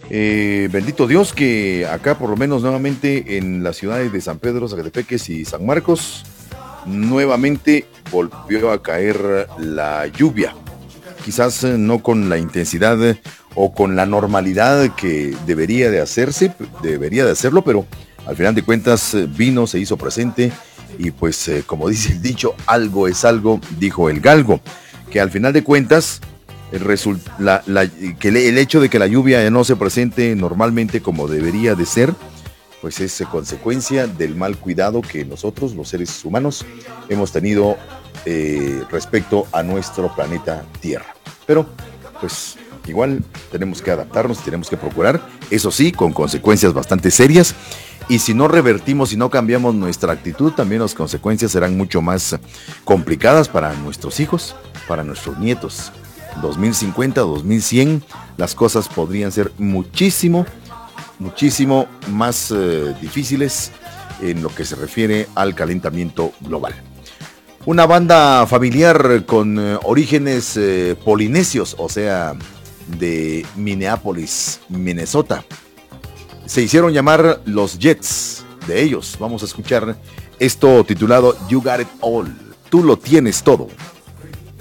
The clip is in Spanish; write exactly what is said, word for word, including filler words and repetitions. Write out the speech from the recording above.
Eh, bendito Dios que acá por lo menos nuevamente en las ciudades de San Pedro, Zacatepeques y San Marcos, nuevamente volvió a caer la lluvia. Quizás eh, no con la intensidad eh, o con la normalidad que debería de hacerse, debería de hacerlo, pero al final de cuentas eh, vino, se hizo presente y pues eh, como dice el dicho, algo es algo, dijo el galgo, que al final de cuentas el, result, la, la, que el hecho de que la lluvia no se presente normalmente como debería de ser, pues es consecuencia del mal cuidado que nosotros, los seres humanos, hemos tenido eh, respecto a nuestro planeta Tierra. Pero, pues, igual tenemos que adaptarnos, tenemos que procurar, eso sí, con consecuencias bastante serias, y si no revertimos, si no cambiamos nuestra actitud, también las consecuencias serán mucho más complicadas para nuestros hijos, para nuestros nietos. dos mil cincuenta, dos mil cien, las cosas podrían ser muchísimo, muchísimo más eh, difíciles en lo que se refiere al calentamiento global. Una banda familiar con eh, orígenes eh, polinesios, o sea, de Minneapolis, Minnesota. Se hicieron llamar los Jets, de ellos. Vamos a escuchar esto titulado You Got It All. Tú lo tienes todo.